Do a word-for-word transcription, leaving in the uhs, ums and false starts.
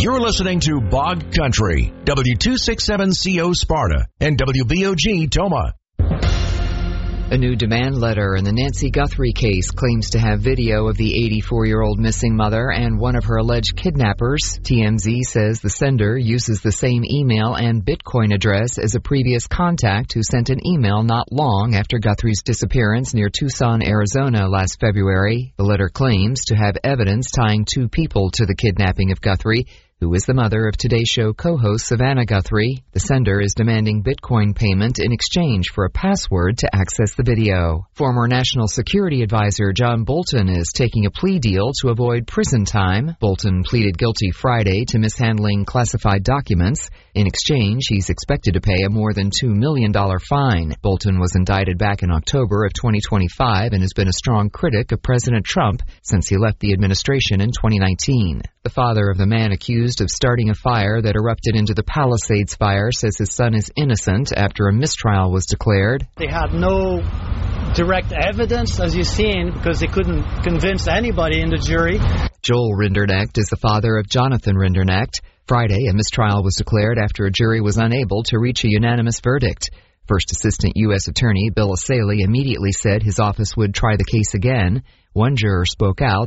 You're listening to Bog Country, W two sixty-seven C O Sparta and W B O G Toma. A new demand letter in the Nancy Guthrie case claims to have video of the eighty-four-year-old missing mother and one of her alleged kidnappers. T M Z says the sender uses the same email and Bitcoin address as a previous contact who sent an email not long after Guthrie's disappearance near Tucson, Arizona last February. The letter claims to have evidence tying two people to the kidnapping of Guthrie, who is the mother of Today Show co-host Savannah Guthrie. The sender is demanding Bitcoin payment in exchange for a password to access the video. Former National Security Advisor John Bolton is taking a plea deal to avoid prison time. Bolton pleaded guilty Friday to mishandling classified documents. In exchange, he's expected to pay a more than two million dollars fine. Bolton was indicted back in October of twenty twenty-five and has been a strong critic of President Trump since he left the administration in twenty nineteen. The father of the man accused of starting a fire that erupted into the Palisades fire says his son is innocent after a mistrial was declared. They had no direct evidence, as you've seen, because they couldn't convince anybody in the jury. Joel Rinderknecht is the father of Jonathan Rinderknecht. Friday, a mistrial was declared after a jury was unable to reach a unanimous verdict. First Assistant U S Attorney Bill Asaley immediately said his office would try the case again. One juror spoke out